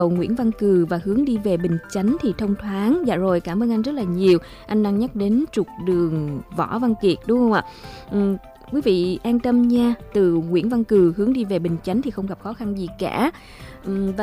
Nguyễn Văn Cừ và hướng đi về Bình Chánh thì thông thoáng. Dạ rồi, cảm ơn anh rất là nhiều. Anh đang nhắc đến trục đường Võ Văn Kiệt đúng không ạ? Quý vị an tâm nha, từ Nguyễn Văn Cừ hướng đi về Bình Chánh thì không gặp khó khăn gì cả. Và